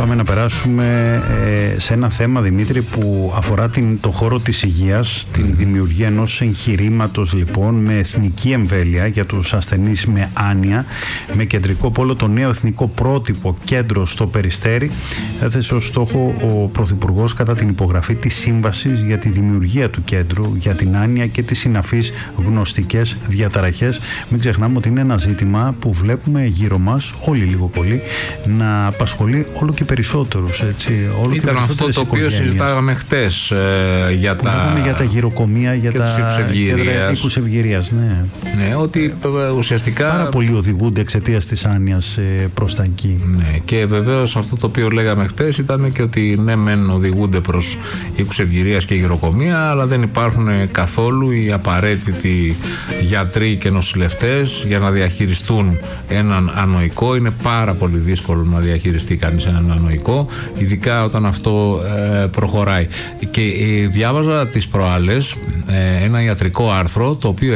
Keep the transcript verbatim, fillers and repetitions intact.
Πάμε να περάσουμε ε, σε ένα θέμα, Δημήτρη, που αφορά την, το χώρο της υγείας, την δημιουργία ενός εγχειρήματος λοιπόν με εθνική εμβέλεια για τους ασθενείς με άνοια, με κεντρικό πόλο το νέο εθνικό πρότυπο κέντρο στο Περιστέρι. Έθεσε ως στόχο ο Πρωθυπουργός κατά την υπογραφή της σύμβασης για τη δημιουργία του κέντρου για την άνοια και τις συναφείς γνωστικές διαταραχές. Μην ξεχνάμε ότι είναι ένα ζήτημα που βλέπουμε γύρω μας όλοι λίγο πολύ να απασχολεί όλο και περισσότερους, έτσι. Όλο Ήταν και αυτό το οποίο συζητάγαμε χτες ε, για, τα... για τα γυροκομεία, για τα οίκους ευγυρίας. Ναι. Ναι, ότι ουσιαστικά πάρα πολλοί οδηγούνται εξαιτίας της άνοιας ε, προς τα εκεί. Ναι, και βεβαίως αυτό το οποίο λέγαμε χτες ήταν και ότι ναι μεν οδηγούνται προς οίκους ευγυρίας και γυροκομεία, αλλά δεν υπάρχουν καθόλου οι απαραίτητοι γιατροί και νοσηλευτές για να διαχειριστούν έναν ανοικό. Είναι πάρα πολύ δύσκολο να διαχειριστεί κανείς έναν ανοικό, ειδικά όταν αυτό ε, προχωράει. Και ε, διάβαζα τις προάλλες ε, ένα ιατρικό άρθρο το οποίο